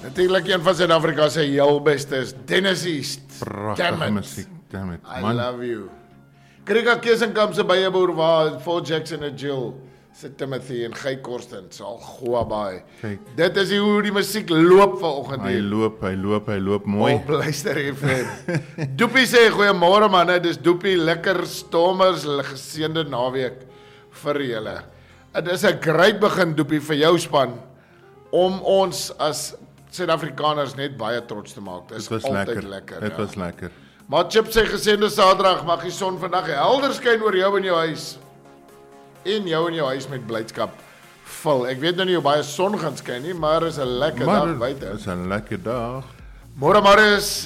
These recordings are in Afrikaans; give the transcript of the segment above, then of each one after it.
Natuurlik een van Suid-Afrika se heel beste is Dennis East. Pragtige musiek, damn it. I Man, love you. Krika Kesenkamp se byeboer waar Paul Jackson en Jill se Timothy en Guy Korsten sal Guabai. Kyk. Dit is hoe die musiek loop vanoggend hy hier. loop mooi. Op Luister FM. Doopie sê goeiemôre manne, dis Doopie, lekker stormers, geseënde naweek vir julle. Dit is 'n great begin Doopie vir jou span om ons as Suid-Afrikaners net baie trots te maak. Dit is altyd lekker. Dit was lekker. Maar Chip sê geseënde Saterdag, mag die son vandag helder skyn oor jou en jou huis. En jou huis met blydskap vul. Ek weet nou nie hoe baie son gaan skyn nie, maar is 'n lekker dag buite. Dit is 'n lekker dag. Môre Marius.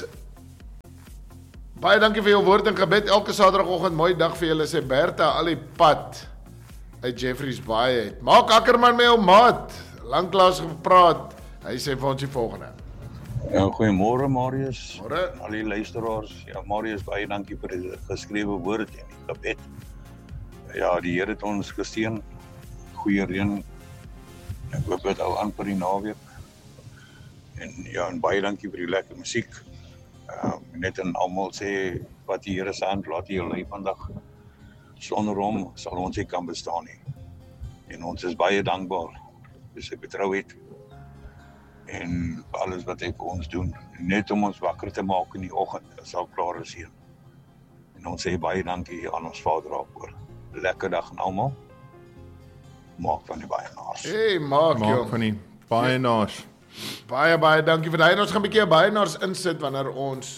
Baie dankie vir jou woord en gebed. Elke Saterdagoggend mooi dag vir julle sê Bertha al die pad uit Jeffreys Bay het. Maak Akkerman met jou maat. Lanklaas gepraat. Hy sê vir ons die volgende. Ja, goeiemôre Marius. Môre. Al die luisteraars. Ja, Marius, baie dankie vir die geskrewe woord en die gebed. Ja, die Here het ons geseën. Goeie reën. Ek hoop dit hou aan vir die naweek. En ja, en baie dankie vir die lekker musiek. Net en almal sê wat die Here se hand laat jou lei vandag. Sonder hom sal ons nie kan bestaan nie. En ons is baie dankbaar vir sy betrouheid en vir alles wat hy vir ons doen. Net om ons wakker te maak in die oggend, sal klaar is hier. En ons sê baie dankie aan ons Vader daarvoor. Lekker dag aan almal. Maak van die baie naas. Hey, maak Maak van die baie naas. Baie dankie vir daai. Ons gaan 'n bietjie baie naas insit wanneer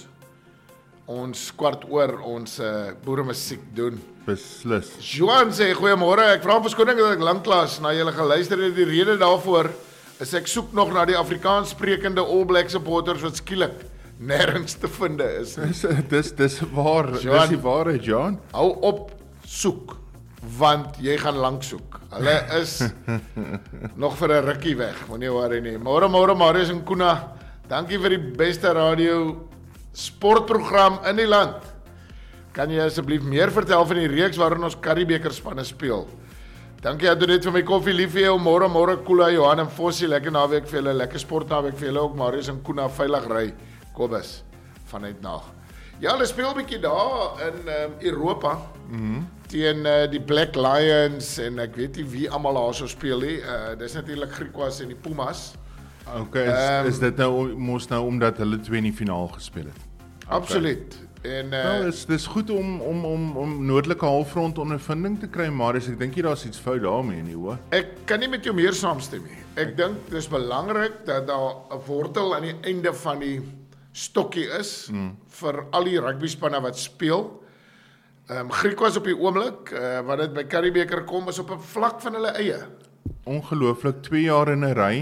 ons kwart oor ons boere musiek doen. Beslis. Johan sê goeiemôre. Ek vra om verskoning dat ek lanklaas na julle geluister het. Die rede daarvoor is ek soek nog na die Afrikaans sprekende All Black supporters wat skielik nêrens te vind is. Dis waar. Johan, Dis die waarheid, Jan. Hou op soek, want jy gaan lank soek. Hulle is nog vir 'n rukkie weg, moenie worry nie. Môre Marius en Kuna. Dankie vir die beste radio sportprogram in die land. Kan jy asseblief meer vertel van die reeks waarin ons Karibeker spanne speel? Dankie dat jy net vir my koffie lief vir jou. Môre Kula, Johan en Fossie, lekker naweek vir julle, lekker sportnaweek vir julle ook. Marius en Kuna veilig ry. Kobus vanuit Nag. Ja, hulle speel 'n bietjie daar in Europa. Teen die Black Lions en ek weet nie wie almal daar sou speel nie. Dis natuurlik Griquas en die Pumas. Okay, is dit nou mos nou omdat hulle twee in die finaal gespeel het? Okay. Absoluut. En dis goed om noordelike halfrond ondervinding te kry, maar ek dink nie daar's iets fout daarmee nie, hoor. Ek kan nie met jou meer saamstem nie. Ek dink dis belangrik dat daar 'n wortel aan die einde van die stokkie is vir al die rugbyspanne wat speel. Griquas op die oomblik, wat dit by Karibeker kom, is op 'n vlak van hulle eie. Ongelooflik, 2 jaar in 'n ry.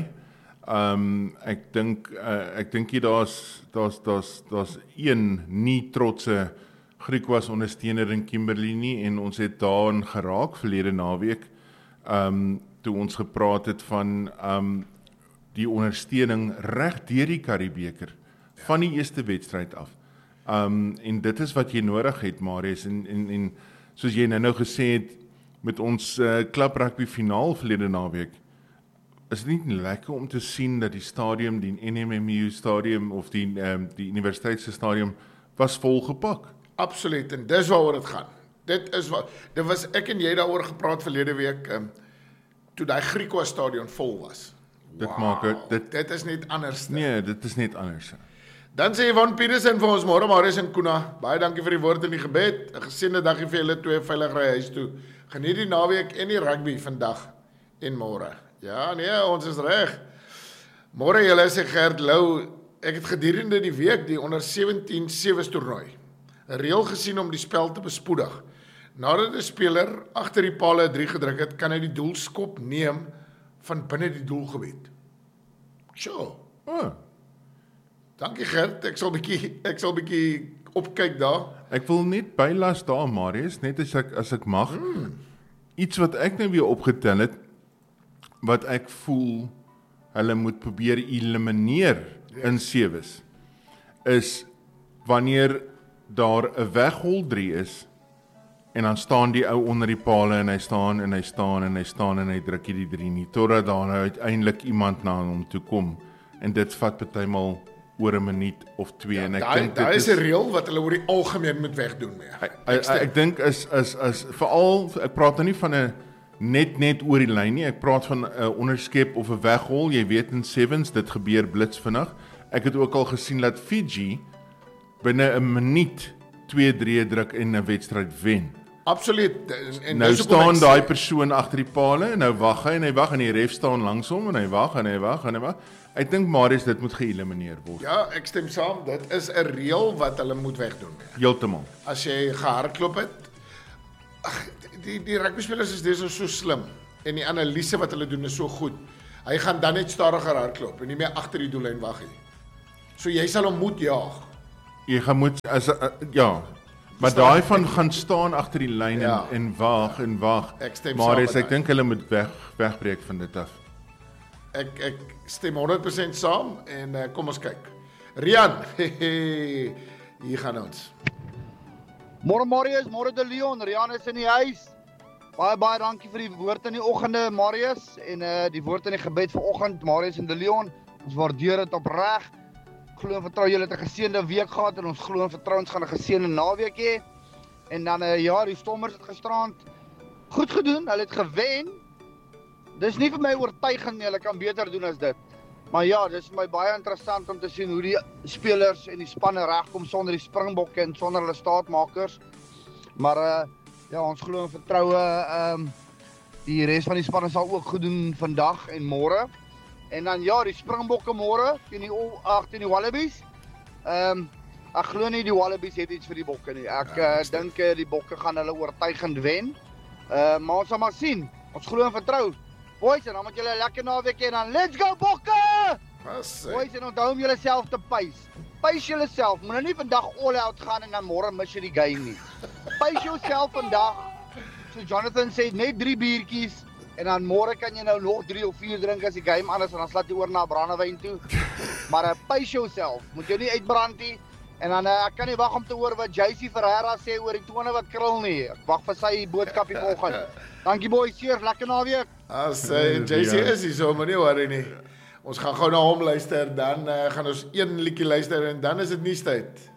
Ek dink jy daar's een nie trotse Griquas ondersteuner in Kimberley nie, en ons het daarin geraak verlede naweek, toe ons gepraat het van die ondersteuning reg deur die Karibeker van die eerste wedstryd af. En dit is wat jy nodig het, Marius, en soos jy nou gesê het met ons klub rugby finaal verlede naweek, is dit nie lekker om te sien dat die stadium, die NMMU stadium of die universiteitse stadium was volgepak. Absoluut, en dis waaroor dit gaan. Dit was ek en jy daaroor gepraat verlede week, toe daai Griquas stadion vol was. Dit is net anders. Nee, dit is net anders. Dan sê Yvonne Petersen vir ons môre, Marius en Kuna. Baie dankie vir die woord en die gebed. 'n Geseënde dagie vir julle twee, veilig ry huis toe. Geniet die naweek en die rugby vandag en môre. Ja, nee, ons is reg. Môre julle, sê Gert Lou, ek het gedurende die week die onder 17 sewees toernooi 'n reël gesien om die spel te bespoedig. Nadat 'n speler agter die paal 3 gedruk het, kan hy die doelskop neem van binne die doelgebied. Sjoe. Dankie Gert, ek sal bietjie opkyk daar. Ek wil net bylas daar, Marius, net as ek mag. Iets wat ek nou weer opgetel het, wat ek voel hulle moet probeer elimineer in sewees, is wanneer daar 'n weghol 3 is, en dan staan die ou onder die paal en hy staan en hy druk die 3 nie, totdat daar nou uiteindelik iemand na hom toe kom en dit vat partymal oor 'n minuut of 2 en ek dink Daar is 'n reël wat hulle oor die algemeen moet wegdoen mee. Ek dink is veral ek praat nou nie van 'n net oor die lyn nie, ek praat van 'n onderskep of 'n weghol, jy weet in sevens dit gebeur blits vinnig. Ek het ook al gesien dat Fiji binne 'n minuut 2-3 druk en 'n wedstryd wen. Absoluut. En Nou staan daai persoon agter die pale en nou wag hy en hy wag en die ref staan langs hom en hy wag en hy wag en hy wag. Ek dink Marius dit moet geëlimineer word. Ja, ek stem saam. Dit is 'n reël wat hulle moet wegdoen. Heeltemal. As jy gehardloop het, die rugbyspelers is dis so slim en die analise wat hulle doen is so goed. Hy gaan dan net stadiger hardloop en nie meer agter die doellyn wag nie. So jy sal hom moet jaag. Jy gaan moet ja. Maar daai van gaan staan agter die lyn en wag en wag. Marius, ek dink hulle moet wegbreek van dit af. Ek stem 100% saam en kom ons kyk. Rian, hier gaan ons. Môre Marius, môre de Leon, Rian is in die huis. Baie dankie vir die woord in die oggende Marius en die woord in die gebed vanoggend Marius en de Leon. Ons waardeer dit opreg. Glo en vertrou julle het 'n geseënde week gehad en ons glo en vertrou ons gaan 'n geseënde naweek hê. En dan die Stormers het gisterand goed gedoen, hulle het gewen. Dis nie vir my oortuigend nie, hulle kan beter doen as dit. Maar ja, dis vir my baie interessant om te sien hoe die spelers en die spanne regkom sonder die Springbokke en sonder hulle staatmakers. Maar ons glo en vertrou die res van die spanne sal ook goed doen vandag en môre. En dan die Springbokke môre teen die Wallabies. Ek glo nie die Wallabies het iets vir die Bokke nie. Ek dink die Bokke gaan hulle oortuigend wen. Maar ons sal maar sien. Ons glo en vertrou. Boys, en dan moet julle 'n lekker naweek hê en dan let's go Bokke! Boys, en onthou om julleself te pace. Pace julleself. Moenie nie vandag all out gaan en dan môre mis jy die game nie. Pace jouself vandag. So Jonathan sê net 3 biertjies. En dan môre kan jy nou nog 3 of 4 drink as die game anders en dan slaat jy oor na brandewyn toe. Maar pace yourself, moet jy nie uitbrand nie. En dan ek kan nie wag om te hoor wat JC Ferreira sê oor die tone wat krul nie. Ek wag vir sy boodskapie vanoggend. Dankie boys, cheers, lekker naweek. Sê JC is hier so, moenie worry nie. Ons gaan gou na hom luister, dan gaan ons een liedjie luister en dan is dit nuustyd.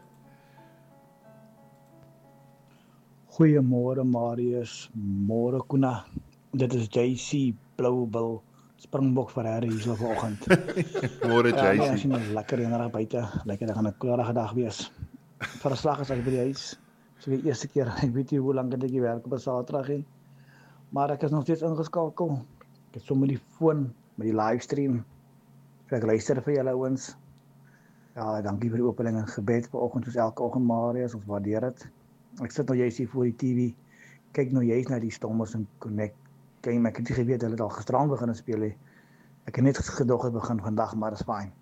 Goeiemôre Marius, môre Kuna. Dit is JC Bloubil Springbok Ferreira hier so vanoggend. Môre JC. Ek sien lekker eendag buite. Lekker, dit gaan 'n koelerige dag wees. Verslag is ek by die huis. So die eerste keer, ek weet nie hoe lank het ek werk op 'n Saterdag nie. Maar ek is nog steeds ingeskakel. Ek het sommer die foon met die livestream. So ek luister vir julle ouens. Ja, dankie vir die opening en gebed vanoggend soos elke oggend Marius, ons waardeer dit. Ek sit nou JC voor die TV. Kyk nou juist na die Stormers en Connect. Kyk, ek het nie geweet hulle het al gisterand begin speel nie. Ek het net gedog het begin vandag, maar dis fyn.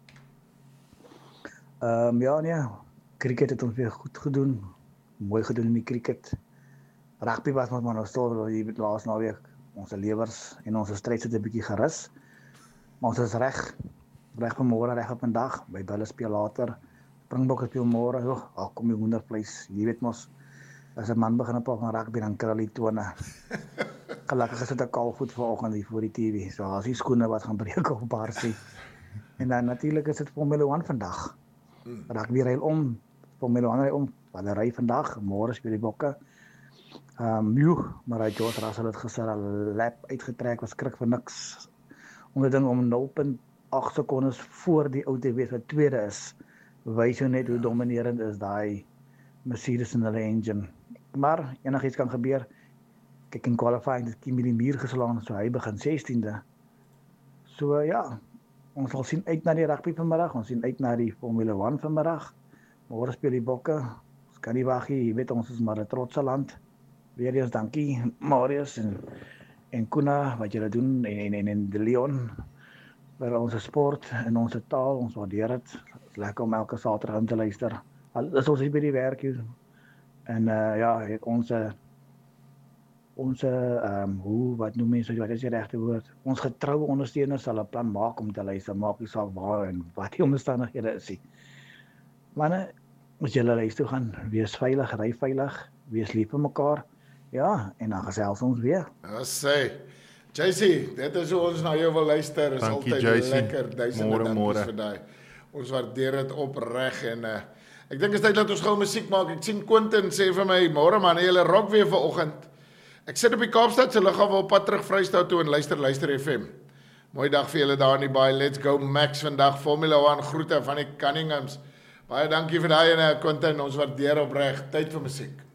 Cricket het ons weer goed gedoen. Mooi gedoen in die cricket. Rugby was maar nou stil die laas naweek. Ons lewers en ons stryd sit 'n bietjie gerus. Maar ons is reg vir môre, reg op 'n dag. By Bulle speel later. Springbokke speel môre. Kom die hoendervleis. Jy weet mos, as 'n man begin op van rugby dan krul die tone. Gelukkig is dit 'n kaalvoet vanoggend hier voor die TV. So as die skoene wat gaan breek op barsie. En dan natuurlik is dit Formule 1 vandag. Rugby ry om, Formule 1 ry om. Hulle ry vandag, môre speel die Bokke. Maar George Russell het gister 'n lap uitgetrek, was skrik vir niks. Om dit om 0.8 sekondes voor die ou te wees wat tweede is. Wys jou net hoe dominerend is daai Mercedes en hulle engine. Maar enigiets kan gebeur. Kyk in qualifying het Kimi die muur geslaan, so hy begin 16de. So ons sal sien uit na die rugby vanmiddag, ons sien uit na die Formule 1 vanmiddag. Môre speel die Bokke. Ons kan nie wag nie, jy weet ons is maar 'n trotse land. Weer eens dankie Marius en Kuna wat julle doen en de Leon vir ons sport en ons taal, ons waardeer dit. Dit is lekker om elke Saterdag te luister. Al is ons hier by die werk hier. En het wat noem mense, wat is die regte woord? Ons getroue ondersteuners sal 'n plan maak om te luister, maak nie saak waar en wat die omstandighede is nie. Maar as julle huis toe gaan, wees veilig, ry veilig, wees lief vir mekaar. Ja, en dan gesels ons weer. Ja, sê. JC, dit is hoe ons na jou wil luister. Is Dankie, altyd JC. lekker. Duisende dankies vir daai. Ons waardeer dit opreg en ek dink is tyd dat ons gou musiek maak. Ek sien Quentin sê vir my, môre man, julle rock weer vanoggend. Ek sit op die Kaapstadse lughawe op pad terug Vrystaat toe en luister FM. Mooi dag vir julle daar in die baie. Let's go Max vandag. Formula 1 groete van die Cunninghams. Baie dankie vir daai en Quentin, ons waardeer opreg. Tyd vir musiek.